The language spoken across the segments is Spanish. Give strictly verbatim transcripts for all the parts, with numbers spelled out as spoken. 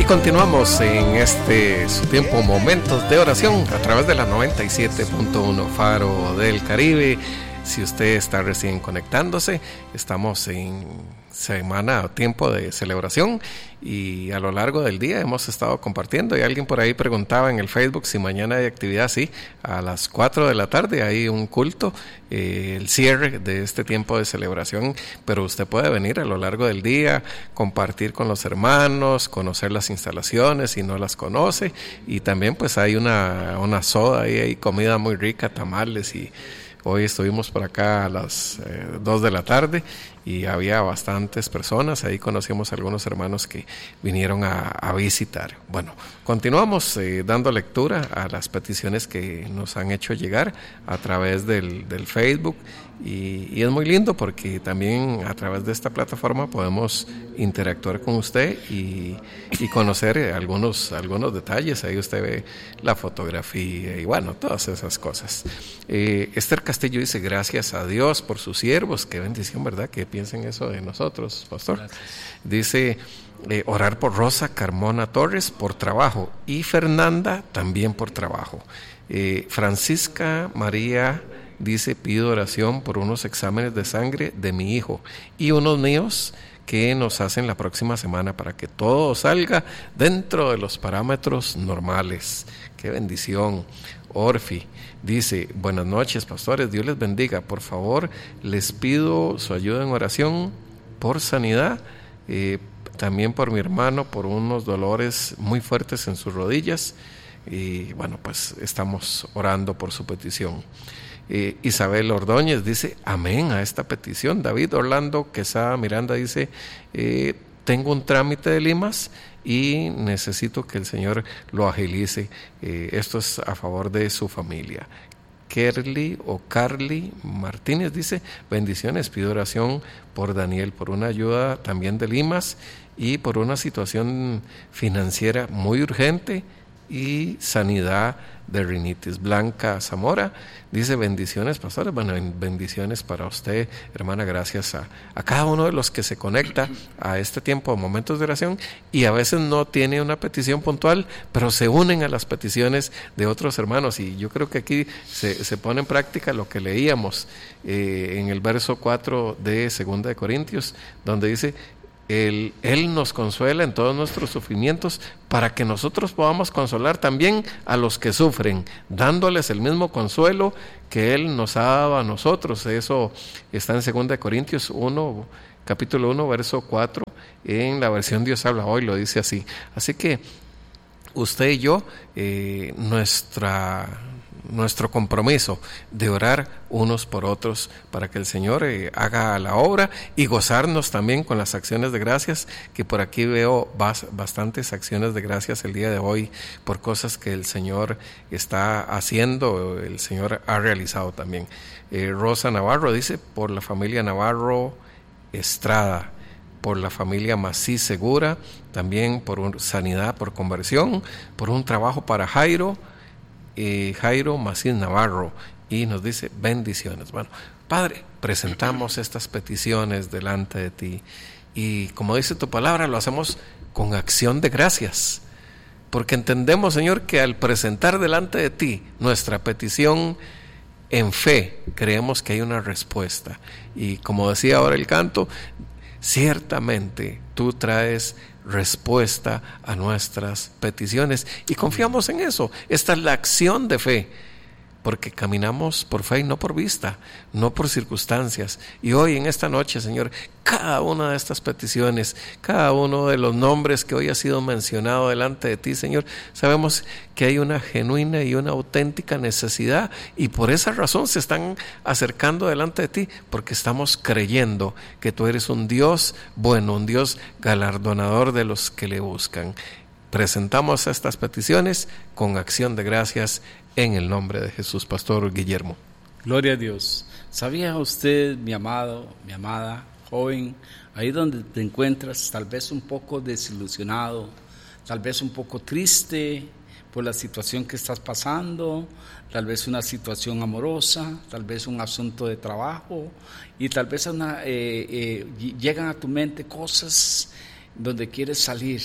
continuamos en este su tiempo Momentos de Oración a través de la noventa y siete punto uno Faro del Caribe. Si usted está recién conectándose, estamos en semana o tiempo de celebración y a lo largo del día hemos estado compartiendo, y alguien por ahí preguntaba en el Facebook si mañana hay actividad. Sí, a las cuatro de la tarde hay un culto, eh, el cierre de este tiempo de celebración, pero usted puede venir a lo largo del día, compartir con los hermanos, conocer las instalaciones si no las conoce, y también pues hay una, una soda, ahí hay comida muy rica, tamales, y hoy estuvimos por acá a las eh, dos de la tarde y había bastantes personas. Ahí conocimos a algunos hermanos que vinieron a, a visitar. Bueno, continuamos eh, dando lectura a las peticiones que nos han hecho llegar a través del, del Facebook. Y, y es muy lindo porque también a través de esta plataforma podemos interactuar con usted y, y conocer algunos, algunos detalles. Ahí usted ve la fotografía y bueno, todas esas cosas. Eh, Esther Castillo dice: gracias a Dios por sus siervos. Qué bendición, ¿verdad? Que piensen eso de nosotros, pastor. Gracias. Dice: eh, orar por Rosa Carmona Torres por trabajo, y Fernanda también por trabajo. eh, Francisca María dice: pido oración por unos exámenes de sangre de mi hijo y unos míos que nos hacen la próxima semana para que todo salga dentro de los parámetros normales. Qué bendición. Orfi dice: buenas noches, pastores, Dios les bendiga. Por favor, les pido su ayuda en oración por sanidad, eh, también por mi hermano, por unos dolores muy fuertes en sus rodillas. Y bueno, pues estamos orando por su petición. Eh, Isabel Ordóñez dice: amén a esta petición. David Orlando Quesada Miranda dice: eh, tengo un trámite de limas y necesito que el Señor lo agilice. Eh, esto es a favor de su familia. Kerly o Carly Martínez dice: bendiciones, pido oración por Daniel, por una ayuda también de limas y por una situación financiera muy urgente y sanidad de rinitis. Blanca Zamora dice: bendiciones, pastores. Bueno, bendiciones para usted, hermana. Gracias a, a cada uno de los que se conecta a este tiempo de Momentos de Oración, y a veces no tiene una petición puntual, pero se unen a las peticiones de otros hermanos. Y yo creo que aquí se, se pone en práctica lo que leíamos eh, en el verso cuatro de Segunda de Corintios, donde dice: Él, Él nos consuela en todos nuestros sufrimientos para que nosotros podamos consolar también a los que sufren, dándoles el mismo consuelo que Él nos ha dado a nosotros. Eso está en segunda de Corintios uno, capítulo uno, verso cuatro, en la versión Dios habla hoy, lo dice así. Así que usted y yo, eh, nuestra... nuestro compromiso de orar unos por otros para que el Señor eh, haga la obra, y gozarnos también con las acciones de gracias, que por aquí veo bas, bastantes acciones de gracias el día de hoy por cosas que el Señor está haciendo, el Señor ha realizado también. eh, Rosa Navarro dice: por la familia Navarro Estrada, por la familia Mací Segura, también por un, sanidad, por conversión, por un trabajo para Jairo Eh, Jairo Macías Navarro, y nos dice: bendiciones. Bueno, Padre, presentamos estas peticiones delante de ti, y como dice tu palabra, lo hacemos con acción de gracias, porque entendemos, Señor, que al presentar delante de ti nuestra petición en fe, creemos que hay una respuesta. Y como decía ahora el canto, ciertamente tú traes respuesta a nuestras peticiones, y confiamos en eso. Esta es la acción de fe, porque caminamos por fe y no por vista, no por circunstancias. Y hoy, en esta noche, Señor, cada una de estas peticiones, cada uno de los nombres que hoy ha sido mencionado delante de ti, Señor, sabemos que hay una genuina y una auténtica necesidad, y por esa razón se están acercando delante de ti, porque estamos creyendo que tú eres un Dios bueno, un Dios galardonador de los que le buscan. Presentamos estas peticiones con acción de gracias en el nombre de Jesús. Pastor Guillermo. Gloria a Dios. ¿Sabía usted, mi amado, mi amada, joven, ahí donde te encuentras, tal vez un poco desilusionado, tal vez un poco triste por la situación que estás pasando, tal vez una situación amorosa, tal vez un asunto de trabajo, y tal vez una, eh, eh, llegan a tu mente cosas donde quieres salir,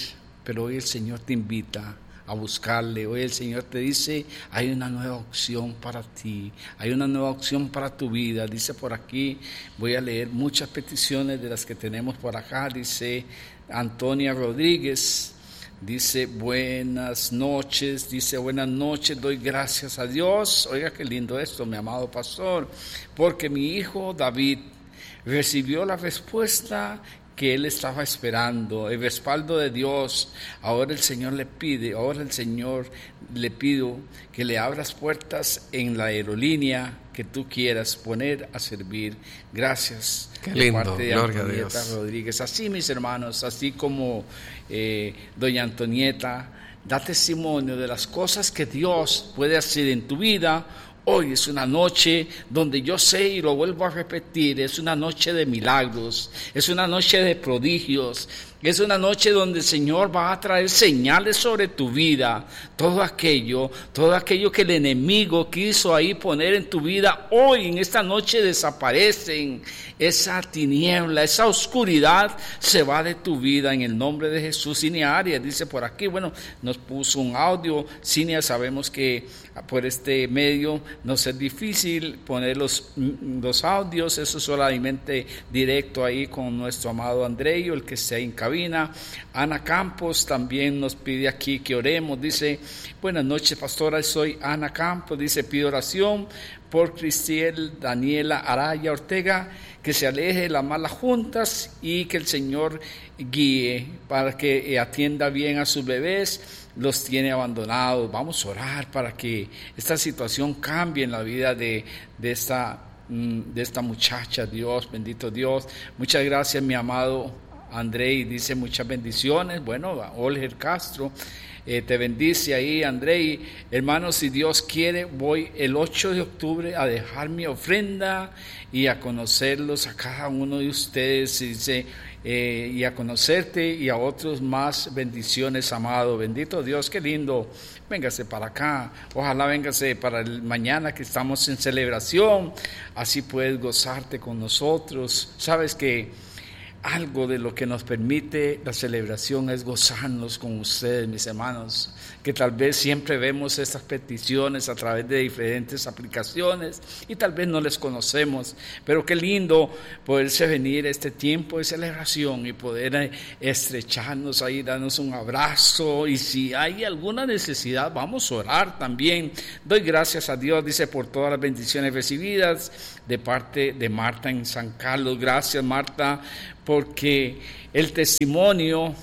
pero hoy el Señor te invita a buscarle. Hoy el Señor te dice, hay una nueva opción para ti, hay una nueva opción para tu vida. Dice por aquí, voy a leer muchas peticiones de las que tenemos por acá. Dice Antonia Rodríguez, dice buenas noches, dice buenas noches, doy gracias a Dios. Oiga qué lindo esto, mi amado pastor, porque mi hijo David recibió la respuesta que él estaba esperando, el respaldo de Dios. Ahora el Señor le pide, ahora el Señor le pido que le abras puertas en la aerolínea que tú quieras poner a servir. Gracias. Qué lindo, de parte de gloria a Antonieta Dios. Rodríguez. Así, mis hermanos, así como eh, doña Antonieta da testimonio de las cosas que Dios puede hacer en tu vida. Hoy es una noche donde yo sé, y lo vuelvo a repetir, es una noche de milagros, es una noche de prodigios, es una noche donde el Señor va a traer señales sobre tu vida. Todo aquello, todo aquello que el enemigo quiso ahí poner en tu vida, hoy en esta noche desaparecen. Esa tiniebla, esa oscuridad se va de tu vida en el nombre de Jesús. Cinia Arias dice por aquí, bueno, nos puso un audio. Cinia, sabemos que por este medio nos es difícil poner los, los audios, eso solamente directo ahí con nuestro amado Andreyo, el que está en cabina. Ana Campos también nos pide aquí que oremos, dice, buenas noches pastora, soy Ana Campos, dice, pido oración por Cristiel Daniela Araya Ortega, que se aleje de las malas juntas y que el Señor guíe para que atienda bien a sus bebés, los tiene abandonados. Vamos a orar para que esta situación cambie en la vida de, de, esta, de esta muchacha. Dios, bendito Dios. Muchas gracias, mi amado Andrei, dice muchas bendiciones. Bueno, Olger Castro, eh, te bendice ahí, Andrei. Hermanos, si Dios quiere, voy el ocho de octubre a dejar mi ofrenda y a conocerlos a cada uno de ustedes, dice, eh, y a conocerte y a otros más. Bendiciones, amado, bendito Dios, qué lindo. Véngase para acá, ojalá véngase para el mañana que estamos en celebración, así puedes gozarte con nosotros. Sabes que algo de lo que nos permite la celebración es gozarnos con ustedes, mis hermanos, que tal vez siempre vemos estas peticiones a través de diferentes aplicaciones y tal vez no les conocemos, pero qué lindo poderse venir a este tiempo de celebración y poder estrecharnos ahí, darnos un abrazo, y si hay alguna necesidad vamos a orar también. Doy gracias a Dios, dice, por todas las bendiciones recibidas de parte de Marta en San Carlos. Gracias, Marta, porque el testimonio,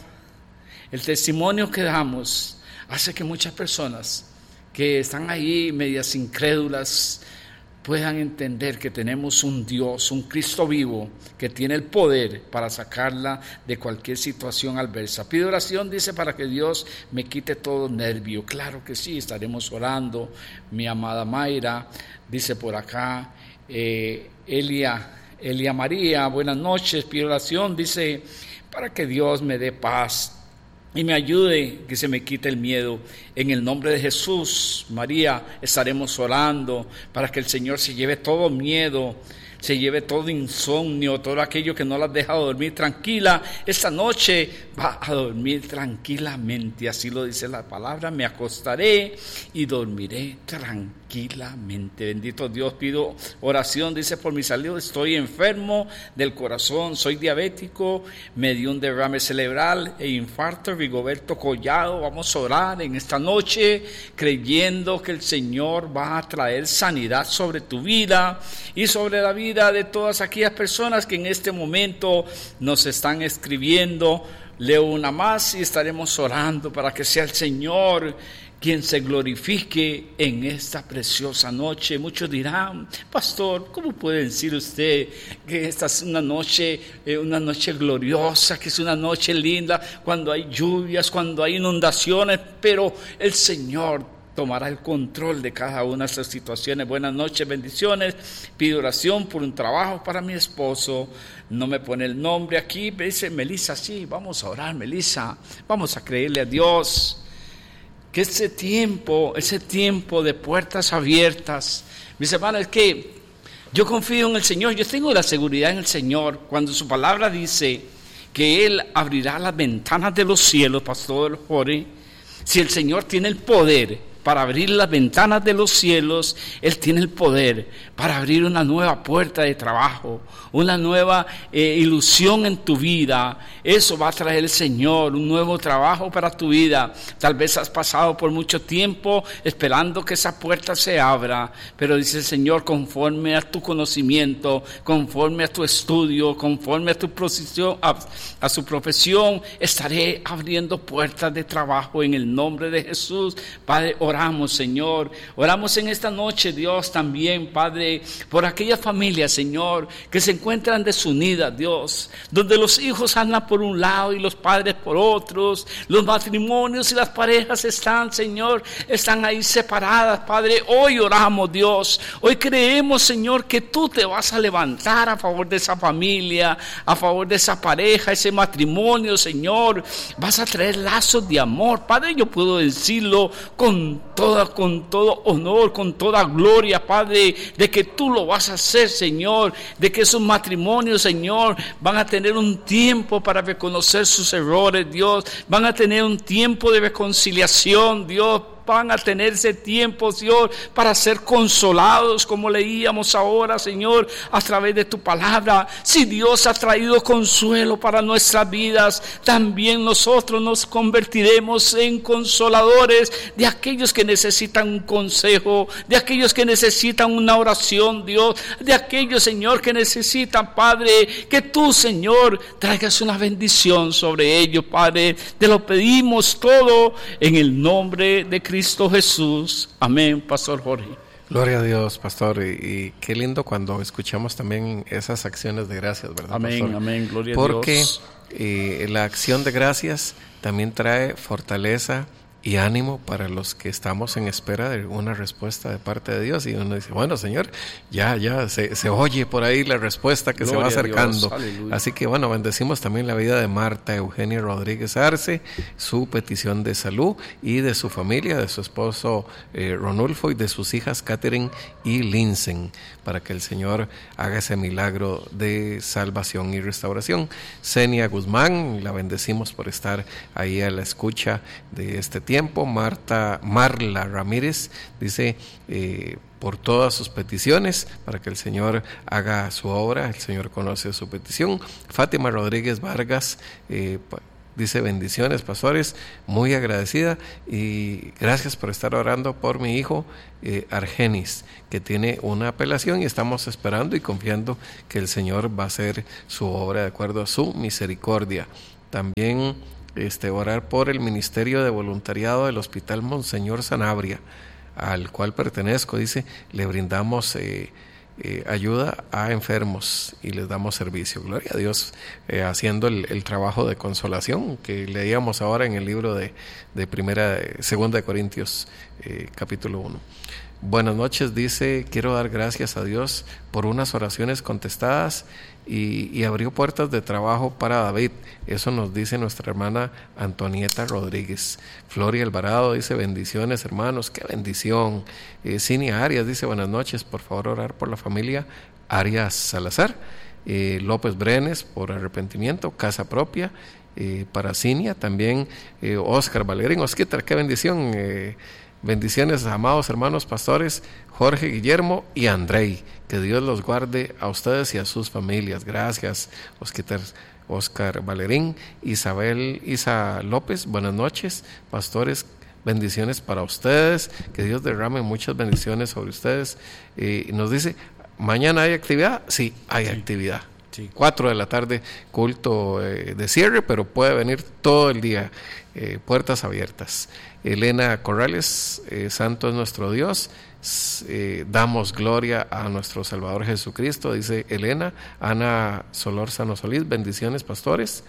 el testimonio que damos hace que muchas personas que están ahí medias incrédulas puedan entender que tenemos un Dios, un Cristo vivo, que tiene el poder para sacarla de cualquier situación adversa. Pido oración, dice, para que Dios me quite todo nervio. Claro que sí, estaremos orando. Mi amada Mayra dice por acá, eh, Elia Elia María, buenas noches, pido oración, dice, para que Dios me dé paz y me ayude, que se me quite el miedo. En el nombre de Jesús, María, estaremos orando para que el Señor se lleve todo miedo, se lleve todo insomnio, todo aquello que no la deja dormir tranquila. Esta noche va a dormir tranquilamente, así lo dice la palabra, me acostaré y dormiré tranquilamente. Bendito Dios, pido oración, dice, por mi salud, estoy enfermo del corazón, soy diabético, me dio un derrame cerebral e infarto. Rigoberto Collado, vamos a orar en esta noche creyendo que el Señor va a traer sanidad sobre tu vida y sobre la vida de todas aquellas personas que en este momento nos están escribiendo. Leo una más y estaremos orando para que sea el Señor quien se glorifique en esta preciosa noche. Muchos dirán, pastor, ¿cómo puede decir usted que esta es una noche, eh, una noche gloriosa, que es una noche linda, cuando hay lluvias, cuando hay inundaciones? Pero el Señor tomará el control de cada una de estas situaciones. Buenas noches, bendiciones. Pido oración por un trabajo para mi esposo. No me pone el nombre aquí, me dice Melissa, sí, vamos a orar, Melissa, vamos a creerle a Dios que ese tiempo, ese tiempo de puertas abiertas, mis hermanos, es que yo confío en el Señor, yo tengo la seguridad en el Señor cuando su palabra dice que Él abrirá las ventanas de los cielos, Pastor Jorge. Si el Señor tiene el poder para abrir las ventanas de los cielos, Él tiene el poder para abrir una nueva puerta de trabajo, una nueva eh, ilusión en tu vida. Eso va a traer el Señor, un nuevo trabajo para tu vida. Tal vez has pasado por mucho tiempo esperando que esa puerta se abra, pero dice el Señor, conforme a tu conocimiento, conforme a tu estudio, conforme a tu profesión, a, a su profesión, estaré abriendo puertas de trabajo en el nombre de Jesús. Padre, oramos, Señor, oramos en esta noche, Dios, también, Padre, por aquellas familias, Señor, que se encuentran desunidas, Dios, donde los hijos andan por un lado y los padres por otros, los matrimonios y las parejas están, Señor, están ahí separadas, Padre. Hoy oramos, Dios, hoy creemos, Señor, que tú te vas a levantar a favor de esa familia, a favor de esa pareja, ese matrimonio, Señor, vas a traer lazos de amor, Padre. Yo puedo decirlo con toda, con todo honor, con toda gloria, Padre, de que tú lo vas a hacer, Señor, de que esos matrimonios, Señor, van a tener un tiempo para reconocer sus errores, Dios, van a tener un tiempo de reconciliación, Dios, van a tener ese tiempo, Dios, para ser consolados, como leíamos ahora, Señor, a través de tu palabra. Si Dios ha traído consuelo para nuestras vidas, también nosotros nos convertiremos en consoladores de aquellos que necesitan un consejo, de aquellos que necesitan una oración, Dios, de aquellos, Señor, que necesitan, Padre, que tú, Señor, traigas una bendición sobre ellos, Padre. Te lo pedimos todo en el nombre de Cristo Cristo Jesús. Amén, Pastor Jorge. Gloria a Dios, Pastor, y, y qué lindo cuando escuchamos también esas acciones de gracias, ¿verdad, amén, Pastor? Amén, gloria Porque, a Dios. Porque eh, la acción de gracias también trae fortaleza y ánimo para los que estamos en espera de una respuesta de parte de Dios. Y uno dice, bueno, Señor, ya, ya, se, se oye por ahí la respuesta que Gloria se va acercando. Así que bueno, bendecimos también la vida de Marta Eugenia Rodríguez Arce, su petición de salud y de su familia, de su esposo eh, Ronulfo y de sus hijas Catherine y Linsen, para que el Señor haga ese milagro de salvación y restauración. Senia Guzmán, la bendecimos por estar ahí a la escucha de este tiempo. Marta Marla Ramírez dice eh, por todas sus peticiones, para que el Señor haga su obra. El Señor conoce su petición. Fátima Rodríguez Vargas eh, dice bendiciones, pastores, muy agradecida y gracias por estar orando por mi hijo eh, Argenis, que tiene una apelación, y estamos esperando y confiando que el Señor va a hacer su obra de acuerdo a su misericordia. También Este, orar por el Ministerio de Voluntariado del Hospital Monseñor Sanabria, al cual pertenezco. Dice, le brindamos eh, eh, ayuda a enfermos y les damos servicio. Gloria a Dios, eh, haciendo el, el trabajo de consolación que leíamos ahora en el libro de, de primera, segunda de Corintios, eh, capítulo uno. Buenas noches, dice, quiero dar gracias a Dios por unas oraciones contestadas y, y abrió puertas de trabajo para David. Eso nos dice nuestra hermana Antonieta Rodríguez. Floria Alvarado dice, bendiciones hermanos, qué bendición. Eh, Cinia Arias dice, buenas noches, por favor orar por la familia Arias Salazar. Eh, López Brenes por arrepentimiento, casa propia. Eh, para Cinia también eh, Oscar Valerín, Osquitar, qué bendición. Eh, Bendiciones, amados hermanos pastores Jorge, Guillermo y Andrei. Que Dios los guarde a ustedes y a sus familias. Gracias, Oscar, Oscar Valerín. Isabel Isa López, buenas noches, pastores. Bendiciones para ustedes. Que Dios derrame muchas bendiciones sobre ustedes. Eh, nos dice, ¿mañana hay actividad? Sí, hay sí. actividad. Sí. Cuatro de la tarde, culto eh, de cierre, pero puede venir todo el día. Eh, puertas abiertas. Elena Corrales, eh, santo es nuestro Dios, eh, damos gloria a nuestro Salvador Jesucristo, dice Elena. Ana Solórzano Solís, bendiciones pastores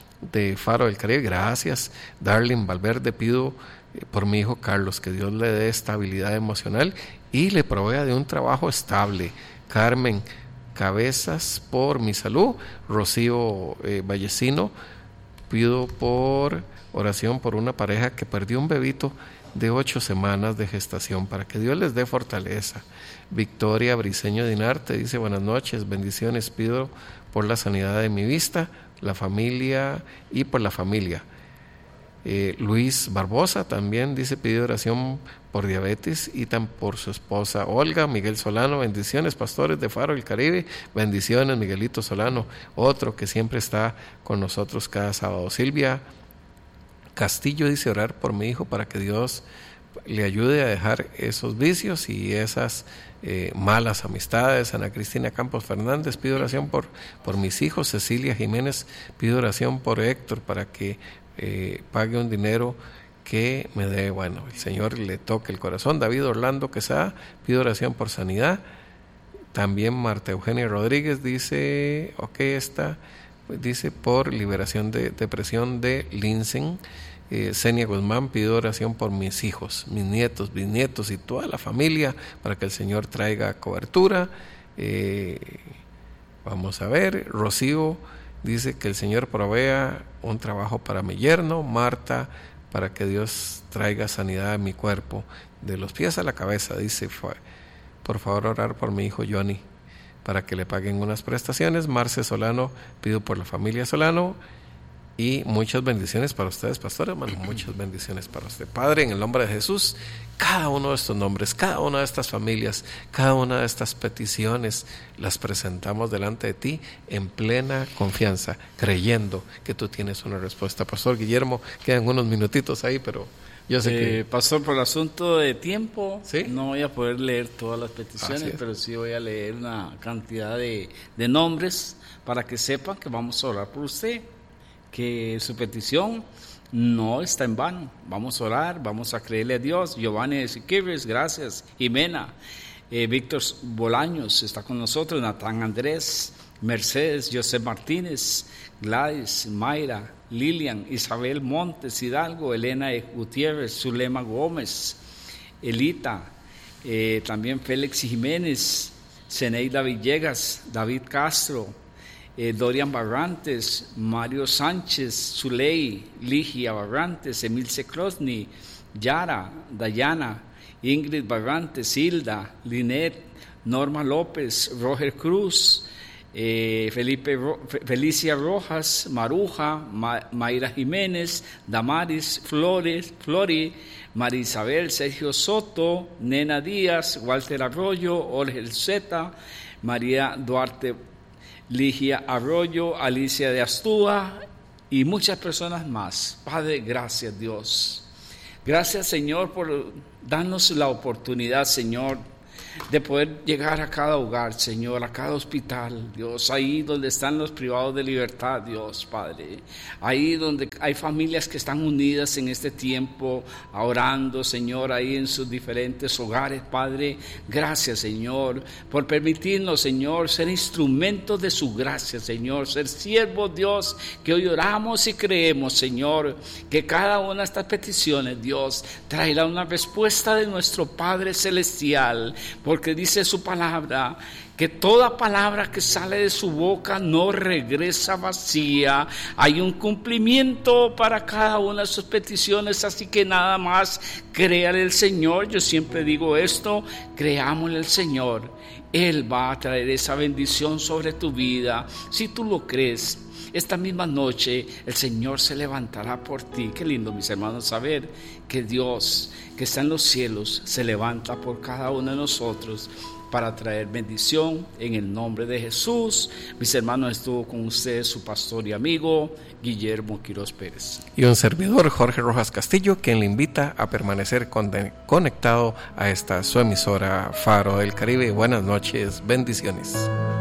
de Faro del Caribe, gracias. Darlene Valverde, pido eh, por mi hijo Carlos, que Dios le dé estabilidad emocional y le provea de un trabajo estable. Carmen Cabezas, por mi salud. Rocío eh, Vallecino, pido por oración por una pareja que perdió un bebito de ocho semanas de gestación, para que Dios les dé fortaleza. Victoria Briceño Dinarte dice, buenas noches, bendiciones, pido por la sanidad de mi vista, la familia y por la familia. Eh, Luis Barbosa también dice, pide oración por diabetes y tan por su esposa Olga. Miguel Solano, bendiciones pastores de Faro del Caribe, bendiciones Miguelito Solano, otro que siempre está con nosotros cada sábado. Silvia Castillo dice, orar por mi hijo para que Dios le ayude a dejar esos vicios y esas eh, malas amistades. Ana Cristina Campos Fernández, pido oración por, por mis hijos. Cecilia Jiménez, pido oración por Héctor para que Eh, pague un dinero que me dé, bueno, el Señor le toque el corazón. David Orlando Quesada, pido oración por sanidad. También Marta Eugenia Rodríguez dice, ok, esta dice por liberación de depresión de Linsen. eh, Senia Guzmán, pido oración por mis hijos, mis nietos, bisnietos y toda la familia para que el Señor traiga cobertura. eh, vamos a ver, Rocío dice que el Señor provea un trabajo para mi yerno. Marta, para que Dios traiga sanidad a mi cuerpo, de los pies a la cabeza. Dice, por favor orar por mi hijo Johnny, para que le paguen unas prestaciones. Marce Solano, pido por la familia Solano. Y muchas bendiciones para ustedes, pastores, hermano, muchas bendiciones para usted. Padre, en el nombre de Jesús, cada uno de estos nombres, cada una de estas familias, cada una de estas peticiones, las presentamos delante de ti en plena confianza, creyendo que tú tienes una respuesta. Pastor Guillermo, quedan unos minutitos ahí, pero yo sé eh, que... Pastor, por el asunto de tiempo, ¿sí? No voy a poder leer todas las peticiones, pero sí voy a leer una cantidad de, de nombres para que sepan que vamos a orar por usted, que su petición no está en vano. Vamos a orar, vamos a creerle a Dios. Giovanni Siqueiros, gracias. Jimena, eh, Víctor Bolaños está con nosotros, Natán Andrés, Mercedes, José Martínez, Gladys, Mayra, Lilian, Isabel Montes Hidalgo, Elena Gutiérrez, Zulema Gómez, Elita, eh, también Félix Jiménez, Zeneida Villegas, David Castro, Eh, Dorian Barrantes, Mario Sánchez, Zuley, Ligia Barrantes, Emilce Krosny, Yara, Dayana, Ingrid Barrantes, Hilda, Linet, Norma López, Roger Cruz, eh, Felipe Ro- Felicia Rojas, Maruja, Ma- Mayra Jiménez, Damaris Flores, Flori, María Isabel, Sergio Soto, Nena Díaz, Walter Arroyo, Orgel Zeta, María Duarte, Ligia Arroyo, Alicia de Astúa y muchas personas más. Padre, gracias Dios. Gracias Señor por darnos la oportunidad, Señor, de poder llegar a cada hogar, Señor, a cada hospital, Dios, ahí donde están los privados de libertad, Dios, Padre, ahí donde hay familias que están unidas en este tiempo, orando, Señor, ahí en sus diferentes hogares, Padre. Gracias, Señor, por permitirnos, Señor, ser instrumentos de su gracia, Señor, ser siervos, Dios, que hoy oramos y creemos, Señor, que cada una de estas peticiones, Dios, traerá una respuesta de nuestro Padre Celestial, porque dice su palabra que toda palabra que sale de su boca no regresa vacía. Hay un cumplimiento para cada una de sus peticiones, así que nada más créale al Señor. Yo siempre digo esto, creámosle al Señor. Él va a traer esa bendición sobre tu vida, si tú lo crees. Esta misma noche el Señor se levantará por ti. Qué lindo, mis hermanos, saber que Dios, que está en los cielos, se levanta por cada uno de nosotros para traer bendición en el nombre de Jesús. Mis hermanos, estuvo con ustedes su pastor y amigo Guillermo Quiroz Pérez y un servidor, Jorge Rojas Castillo, quien le invita a permanecer conectado a esta su emisora Faro del Caribe. Buenas noches, bendiciones.